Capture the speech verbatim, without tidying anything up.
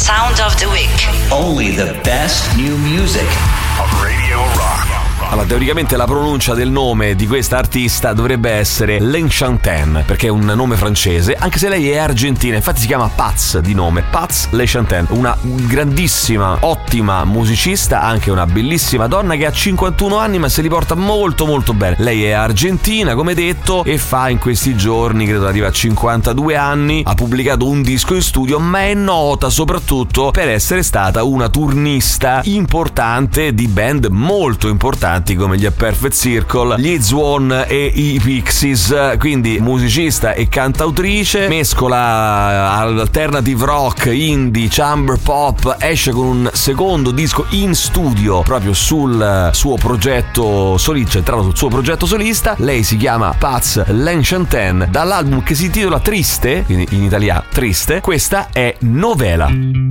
Sound of the Week. Only the best new music on Radio Rock. Allora, teoricamente la pronuncia del nome di questa artista dovrebbe essere L'Enchantin, perché è un nome francese, anche se lei è argentina, infatti si chiama Paz di nome, Paz L'Enchantin, una grandissima, ottima musicista, anche una bellissima donna che ha cinquantuno anni ma se li porta molto molto bene. Lei è argentina, come detto, e fa in questi giorni, credo arriva a cinquantadue anni, ha pubblicato un disco in studio, ma è nota soprattutto per essere stata una turnista importante di band molto importanti come gli A Perfect Circle, gli Zwan e i Pixies. Quindi musicista e cantautrice, mescola alternative rock, indie, chamber pop, esce con un secondo disco in studio proprio sul suo progetto solista, centrato sul suo progetto solista. Lei si chiama Paz L'Enchantin, dall'album che si intitola Triste, quindi in italiano Triste. Questa è Novela.